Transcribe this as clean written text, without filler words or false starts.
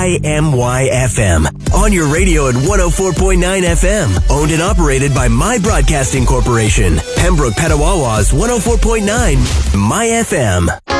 IMY-FM. On your radio at 104.9 FM. Owned and operated by My Broadcasting Corporation. Pembroke Petawawa's 104.9 My FM.